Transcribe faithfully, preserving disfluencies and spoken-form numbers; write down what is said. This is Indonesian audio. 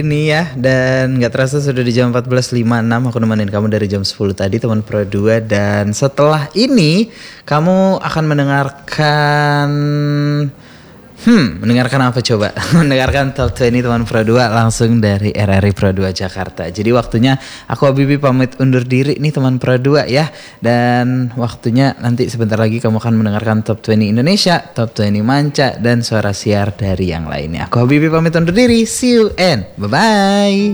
Ini ya, dan nggak terasa sudah di jam empat belas lima puluh enam. Aku nemenin kamu dari jam sepuluh tadi, teman Pro dua. Dan setelah ini kamu akan mendengarkan Hmm, mendengarkan apa coba? Mendengarkan Top dua puluh teman Pro dua langsung dari R R I Pro dua Jakarta. Jadi waktunya aku Habibie pamit undur diri nih teman Pro dua ya. Dan waktunya nanti sebentar lagi kamu akan mendengarkan Top dua puluh Indonesia, Top dua puluh Manca, dan suara siar dari yang lainnya. Aku Habibie pamit undur diri. See you and bye-bye.